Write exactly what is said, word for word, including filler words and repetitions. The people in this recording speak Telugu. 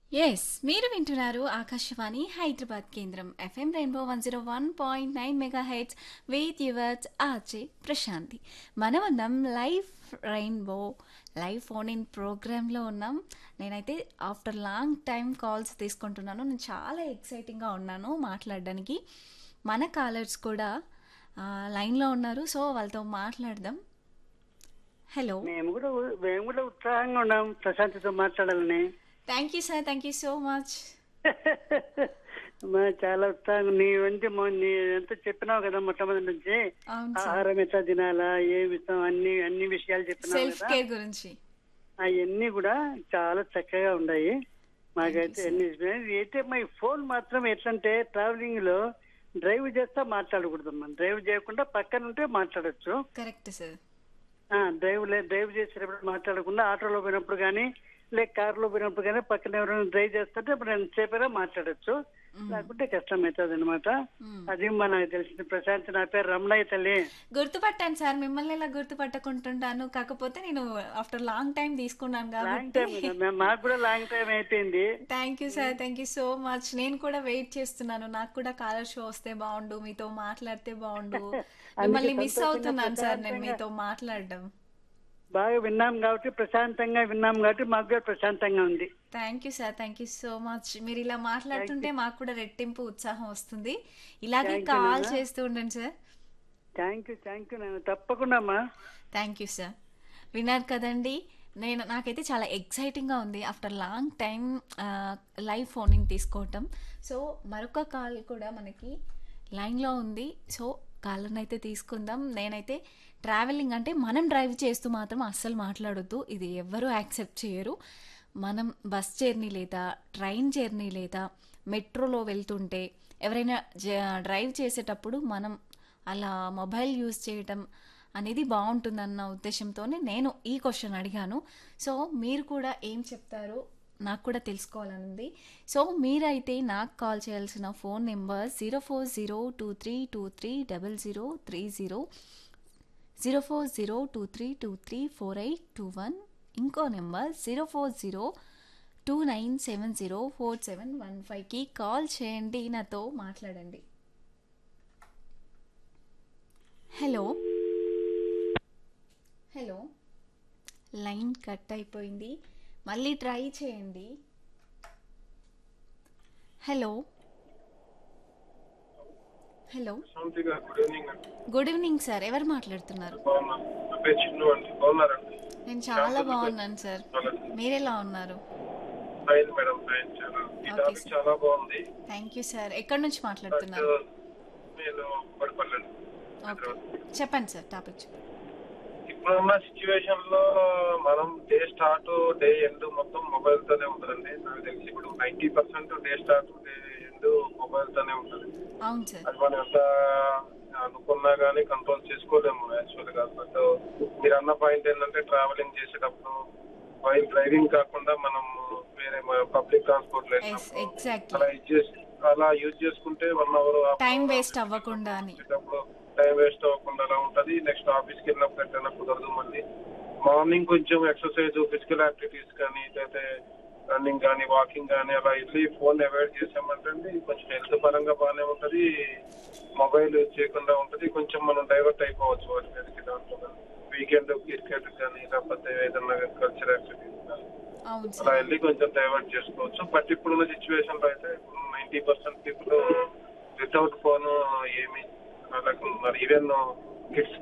యెస్. మీరు వింటున్నారు ఆకాశవాణి హైదరాబాద్ కేంద్రం FM rainbow one zero one point nine megahertz with yours RJ Prashanti. మనమందం live rainbow live phone in ప్రోగ్రాంలో ఉన్నాం. నేనైతే ఆఫ్టర్ లాంగ్ టైం కాల్స్ తీసుకుంటున్నాను. నేను చాలా ఎక్సైటింగ్గా ఉన్నాను మాట్లాడడానికి. మన కాలర్స్ కూడా ఆ, లైన్లో ఉన్నారు. సో వాళ్ళతో మాట్లాడదాం. హలో. మేము కూడా మేము కూడా ఉత్సాహంగా ఉన్నాం ప్రశాంతితో మాట్లాడాలని. Thank you sir. Thank you so much. మా చాలా ఉత్సాహం నీ వంటి మొ- నీ ఎంత చెప్పినావు కదా మొట్టమొదటి నుంచి. అవును సార్. ఆహారం ఎట్లా తినాలా ఏ విషయం అన్ని అన్ని విషయాలు చెప్పినావు సెల్ఫ్ కదా. కేర్ గురించి. అవన్నీ కూడా చాలా చక్కగా ఉన్నాయి. మాకైతే Thank you, ఎన్ని అయితే మా ఫోన్ మాత్రం ఎట్లంటే ట్రావెలింగ్ లో డ్రైవ్ చేస్తా మాట్లాడకూడదు. మనం డ్రైవ్ చేయకుండా పక్కన ఉంటే మాట్లాడొచ్చు. Correct sir. డ్రైవ్ డ్రైవ్ చేసేటప్పుడు మాట్లాడకుండా ఆటోలో పోయినప్పుడు కానీ లేక కారులో పోయినప్పుడు కానీ పక్కన ఎవరైనా డ్రైవ్ చేస్తుంటే అప్పుడు నేను సేపైనా మాట్లాడొచ్చు. లేకుంటే కష్టం అవుతుంది అనమాట. అది మనకు తెలిసింది. ప్రశాంత్ నా పేరు రమణయ్య తల్లి. గుర్తుపట్టాను సార్. మిమ్మల్ని ఎలా గుర్తుపట్టకుంటుంటాను. కాకపోతే నేను ఆఫ్టర్ లాంగ్ టైం తీసుకున్నాను లాంగ్ కాబట్టి. టైం కదా మేము- మాకు కూడా లాంగ్ టైం అయిపోయింది. Thank you sir. Thank you so much. నేను కూడా వెయిట్ చేస్తున్నాను. నాకు కూడా కాలర్ షో వస్తే బాగుండు, మీతో మాట్లాడితే బాగుండు. మిమ్మల్ని మిస్ సంతోషంగా, అవుతున్నాను సార్ నేను ప్రశాంతంగా మీతో మాట్లాడడం. బాగా విన్నాం కాబట్టి ప్రశాంతంగా విన్నాం కాబట్టి మాకు కూడా ప్రశాంతంగా ఉంది. Thank you sir. Thank you so much. మీరు ఇలా మాట్లాడుతుంటే మాకు కూడా రెట్టింపు ఉత్సాహం వస్తుంది. ఇలాగే Thank you, కాల్ నాన్న. చేస్తూ ఉండండి sir. Thank you thank you నేను తప్పకుండా అమ్మా. Thank you sir. విన్నారు కదండి. నేను నాకైతే చాలా ఎక్సైటింగ్గా ఉంది after long time live phoning తీసుకోవటం. సో మరొక కాల్ కూడా మనకి లైన్లో ఉంది. సో కాలర్ని అయితే తీసుకుందాం. నేనైతే ట్రావెలింగ్ అంటే మనం డ్రైవ్ చేస్తూ మాత్రం అస్సలు మాట్లాడొద్దు. ఇది ఎవ్వరూ యాక్సెప్ట్ చేయరు. మనం బస్ జర్నీ లేదా ట్రైన్ జర్నీ లేదా మెట్రోలో వెళ్తుంటే ఎవరైనా జ- డ్రైవ్ చేసేటప్పుడు మనం అలా మొబైల్ యూజ్ చేయటం అనేది బాగుంటుందన్న ఉద్దేశంతోనే నేను ఈ క్వశ్చన్ అడిగాను. సో మీరు కూడా ఏం చెప్తారో నాకు కూడా తెలుసుకోవాలని ఉంది. సో మీరైతే నాకు కాల్ చేయాల్సిన phone number zero four zero two three two three double zero three zero zero four zero two three two three four eight two one. ఇంకో number zero four zero two nine seven zero four seven one ఫైవ్కి కాల్ చేయండి, నాతో మాట్లాడండి. హలో. హలో. లైన్ కట్ అయిపోయింది. మళ్ళీ ట్రై చేయండి. హలో. హలో. శాంతి గారు, గుడ్ ఈవినింగ్ అండి. Good evening sir. ఎవరు మాట్లాడుతున్నారు? బాగున్నాను. నా పేరు చిన్ను అండి. బాగున్నారండి? నేను చాలా బాగున్నాను సార్. మీరెలా ఉన్నారు? Fine madam, fine. చాలా ఈ Okay, టాపిక్ sir. చాలా బాగుంది. Thank you sir. ఎక్కడి నుంచి బట్ మాట్లాడుతున్నారు? నేను పడిపల్లండి. ఓకే, చెప్పండి సార్. టాపిక్ చెప్పండి. ఇప్పుడున్న సిచ్యువేషన్ లో మనం డే స్టార్ట్ డే ఎండ్ మొత్తం మొబైల్ తోనే ఉంటుందండి. నాకు తెలిసి ఇప్పుడు ninety percent day start day end mobile తోనే ఉంటుంది. అవును సార్. అది మనం ఎంత అనుకున్నా గానీ కంట్రోల్ చేసుకోలేము యాక్చువల్ గా. బట్ మీరు అన్న పాయింట్ ఏంటంటే ట్రావెలింగ్ చేసేటప్పుడు వైల్ డ్రైవింగ్ కాకుండా మనం వేరే పబ్లిక్ ట్రాన్స్పోర్ట్ ఎస్, ఎగ్జాక్ట్లీ. అలా యూజ్ చేసి అలా యూజ్ చేసుకుంటే వన్ అవర్ టైం వేస్ట్ అవ్వకుండా అని. టైం వేస్ట్ అవ్వకుండా అలా ఉంటది. నెక్స్ట్ ఆఫీస్కి వెళ్ళినప్పుడు ఎట్లయినా కుదరదు. మళ్ళీ మార్నింగ్ కొంచెం ఎక్సర్సైజ్ ఫిజికల్ యాక్టివిటీస్ కానీ లేకపోతే రన్నింగ్ కానీ వాకింగ్ కానీ అలా వెళ్ళి ఫోన్ అవాయిడ్ చేసామంటే కొంచెం హెల్త్ పరంగా బాగానే ఉంటది. మొబైల్ యూజ్ చేయకుండా ఉంటది. కొంచెం మనం డైవర్ట్ అయిపోవచ్చు వాటి మీదకి. దాంట్లో వీకెండ్ క్రికెట్ కానీ లేకపోతే ఏదన్నా కల్చర్ యాక్టివిటీస్ కానీ అవును అలా సార్. వెళ్ళి కొంచెం డైవర్ట్ చేసుకోవచ్చు. బట్ ఇప్పుడున్న సిచ్యువేషన్ లో అయితే ninety percent people without phone ఏమి అలాగే ఉన్నారు. Even kids